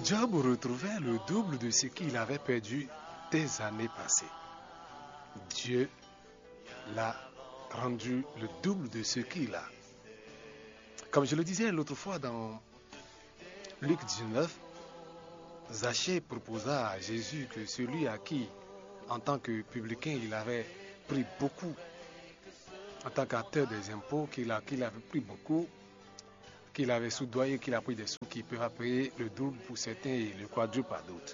Job retrouvait le double de ce qu'il avait perdu des années passées. Dieu l'a rendu le double de ce qu'il a. Comme je le disais l'autre fois dans Luc 19, Zachée proposa à Jésus que celui à qui, en tant que publicain, il avait pris beaucoup, en tant qu'acteur des impôts, qu'il avait pris beaucoup, qu'il avait soudoyé, qu'il a pris des sous, qu'il peut payer le double pour certains et le quadruple à d'autres.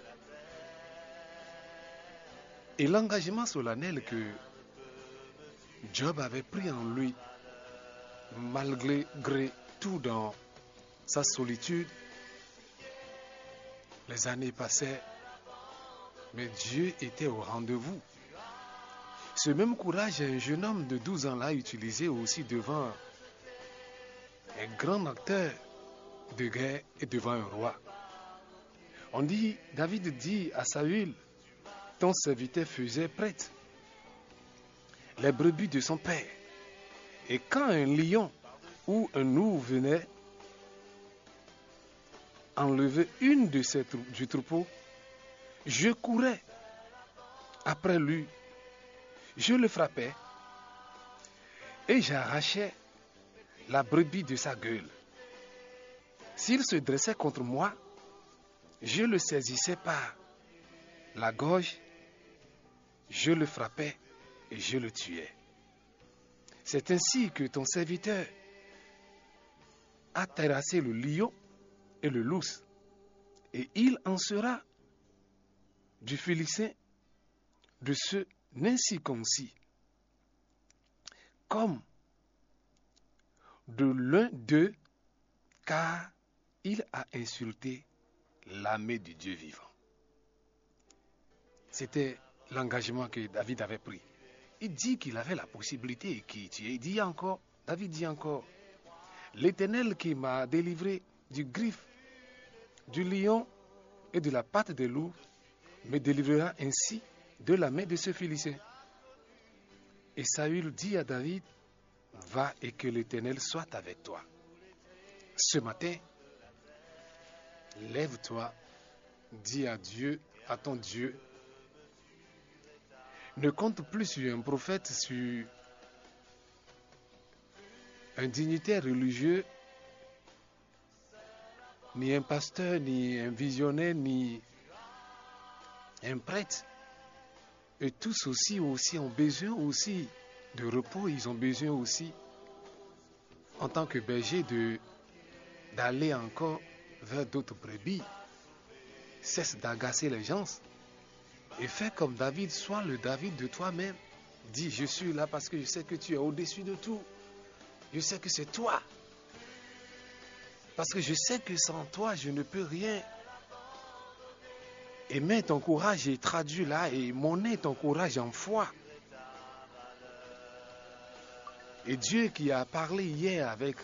Et l'engagement solennel que Job avait pris en lui, malgré tout dans sa solitude, les années passaient, mais Dieu était au rendez-vous. Ce même courage, un jeune homme de 12 ans l'a utilisé aussi devant un grand acteur de guerre et devant un roi. David dit à Saül, ton serviteur faisait prêtre les brebis de son père. Et quand un lion ou un ours venait enlever une de ces du troupeau, je courais après lui, je le frappais et j'arrachais la brebis de sa gueule. S'il se dressait contre moi, je le saisissais par la gorge, je le frappais et je le tuais. C'est ainsi que ton serviteur a terrassé le lion et le loup, et il en sera du Philistin, de ce incirconcis, comme de l'un d'eux, car il a insulté l'armée du Dieu vivant. C'était l'engagement que David avait pris. Il dit qu'il avait la possibilité qui tuer. David dit encore, l'Éternel qui m'a délivré du griffe du lion et de la patte de loup me délivrera ainsi de la main de ce Philistin. Et Saül dit à David, va et que l'Éternel soit avec toi. Ce matin, lève-toi, dis à Dieu, à ton Dieu, ne compte plus sur un prophète, sur un dignitaire religieux, ni un pasteur, ni un visionnaire, ni un prêtre. Et tous aussi ont besoin aussi de repos, ils ont besoin aussi, en tant que berger, d'aller encore vers d'autres brebis. Cesse d'agacer les gens et fais comme David, sois le David de toi-même. Dis, je suis là parce que je sais que tu es au-dessus de tout. Je sais que c'est toi. Parce que je sais que sans toi, je ne peux rien. Et mets ton courage est traduit là, et monnaie ton courage en foi. Et Dieu qui a parlé hier avec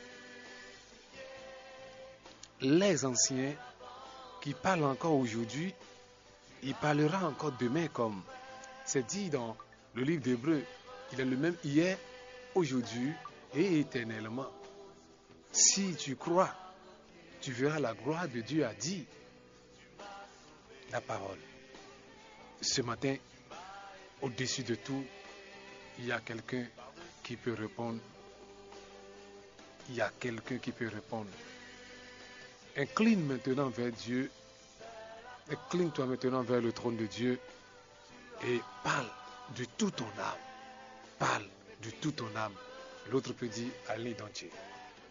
les anciens, qui parle encore aujourd'hui, il parlera encore demain, comme c'est dit dans le livre d'Hébreux. Il est le même hier, aujourd'hui et éternellement. Si tu crois, tu verras la gloire de Dieu, a dit la parole. Ce matin, au-dessus de tout, il y a quelqu'un qui peut répondre. Il y a quelqu'un qui peut répondre. Incline maintenant vers Dieu. Incline-toi maintenant vers le trône de Dieu et parle de toute ton âme. Parle de toute ton âme. L'autre peut dire, allez dans Dieu.